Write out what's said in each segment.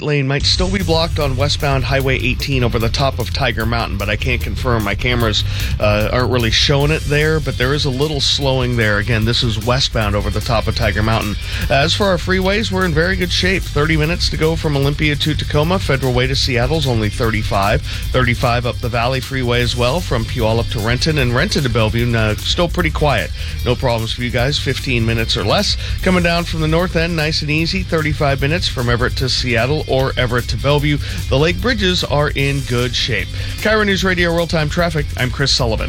lane might still be blocked on westbound Highway 18 over the top of Tiger Mountain, but I can't confirm. My cameras aren't really showing it there, but there is a little slowing there. Again, this is westbound over the top of Tiger Mountain. As for our freeways, we're in very good shape. 30 minutes to go from Olympia to Tacoma. Federal Way to Seattle's only 35. 35 up the Valley Freeway as well from Puyallup to Renton, and Renton to Bellevue, still pretty quiet. No problems for you guys, 15 minutes or less. Coming down from the north end, nice and easy, 35 minutes from Everett to Seattle or Everett to Bellevue. The Lake Bridges are in good shape. KIRO News Radio Real-Time Traffic, I'm Chris Sullivan.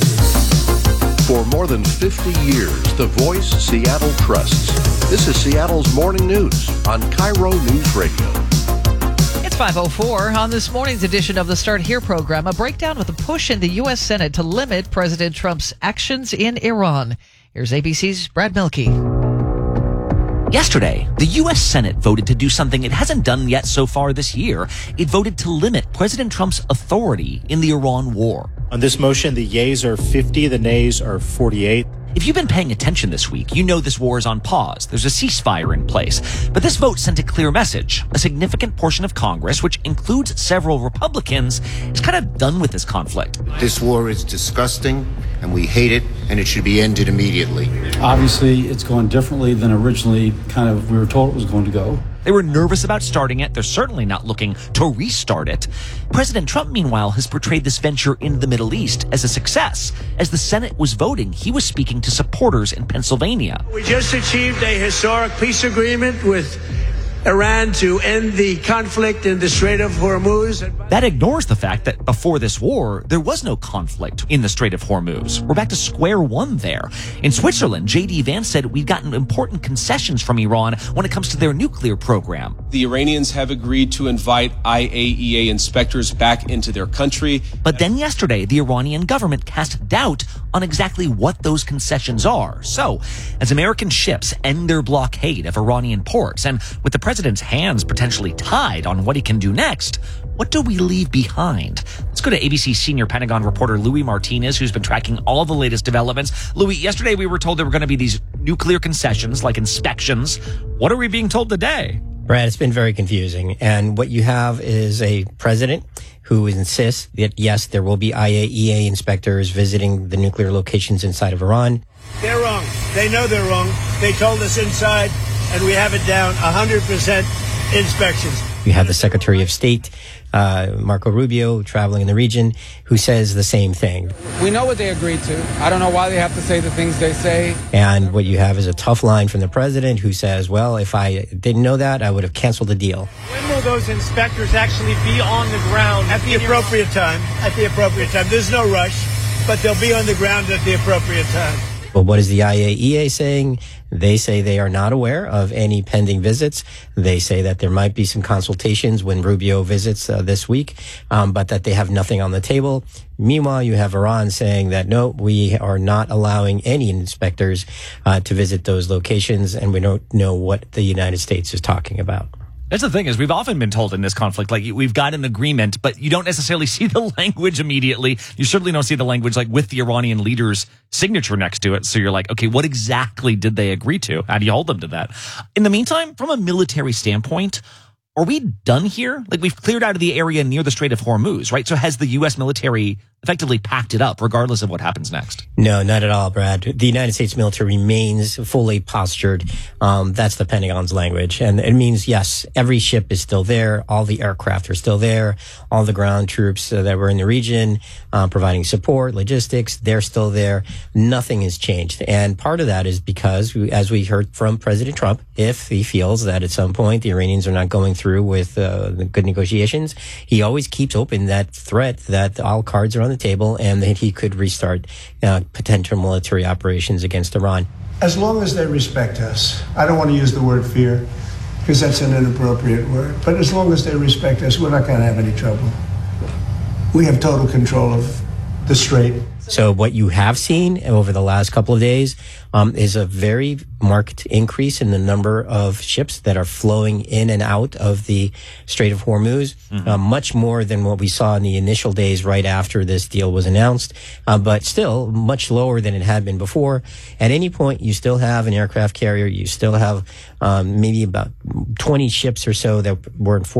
For more than 50 years, the voice Seattle trusts. This is Seattle's Morning News on KIRO News Radio. It's 5:04 on this morning's edition of the Start Here program. A breakdown with a push in the U.S. Senate to limit President Trump's actions in Iran. Here's ABC's Brad Milkey. Yesterday, the U.S. Senate voted to do something it hasn't done yet so far this year. It voted to limit President Trump's authority in the Iran war. On this motion, the yeas are 50, the nays are 48. If you've been paying attention this week, you know this war is on pause. There's a ceasefire in place. But this vote sent a clear message. A significant portion of Congress, which includes several Republicans, is kind of done with this conflict. This war is disgusting, and we hate it, and it should be ended immediately. Obviously, it's gone differently than originally we were told it was going to go. They were nervous about starting it. They're certainly not looking to restart it. President Trump, meanwhile, has portrayed this venture in the Middle East as a success. As the Senate was voting, he was speaking to supporters in Pennsylvania. We just achieved a historic peace agreement with Iran to end the conflict in the Strait of Hormuz. That ignores the fact that before this war, there was no conflict in the Strait of Hormuz. We're back to square one there. In Switzerland, J.D. Vance said we've gotten important concessions from Iran when it comes to their nuclear program. The Iranians have agreed to invite IAEA inspectors back into their country. But then yesterday, the Iranian government cast doubt on exactly what those concessions are. So, as American ships end their blockade of Iranian ports, and with the president's hands potentially tied on what he can do next, what do we leave behind? Let's go to ABC senior Pentagon reporter Louis Martinez, who's been tracking all the latest developments. Louis, yesterday we were told there were going to be these nuclear concessions like inspections. What are we being told today? Brad, it's been very confusing. And what you have is a president who insists that, yes, there will be IAEA inspectors visiting the nuclear locations inside of Iran. They're wrong. They know they're wrong. They told us inside, and we have it down 100% inspections. You have the Secretary of State, Marco Rubio, traveling in the region, who says the same thing. We know what they agreed to. I don't know why they have to say the things they say. And what you have is a tough line from the president who says, well, if I didn't know that, I would have canceled the deal. When will those inspectors actually be on the ground? At the appropriate time. At the appropriate time. There's no rush, but they'll be on the ground at the appropriate time. But what is the IAEA saying? They say they are not aware of any pending visits. They say that there might be some consultations when Rubio visits this week, but that they have nothing on the table. Meanwhile, you have Iran saying that, no, we are not allowing any inspectors to visit those locations, and we don't know what the United States is talking about. That's the thing, is we've often been told in this conflict, like, we've got an agreement, but you don't necessarily see the language immediately. You certainly don't see the language, like, with the Iranian leader's signature next to it. So you're like, okay, what exactly did they agree to? How do you hold them to that? In the meantime, from a military standpoint, are we done here? Like, we've cleared out of the area near the Strait of Hormuz, right? So has the U.S. military effectively packed it up, regardless of what happens next? No, not at all, Brad. The United States military remains fully postured. That's the Pentagon's language. And it means, yes, every ship is still there. All the aircraft are still there. All the ground troops that were in the region, providing support, logistics, they're still there. Nothing has changed. And part of that is because, as we heard from President Trump, if he feels that at some point the Iranians are not going through with the good negotiations, he always keeps open that threat that all cards are on the table and that he could restart potential military operations against Iran. As long as they respect us, I don't want to use the word fear because that's an inappropriate word, but as long as they respect us, we're not going to have any trouble. We have total control of the strait. So what you have seen over the last couple of days is a very marked increase in the number of ships that are flowing in and out of the Strait of Hormuz, much more than what we saw in the initial days right after this deal was announced, but still much lower than it had been before. At any point, you still have an aircraft carrier. You still have maybe about 20 ships or so that were in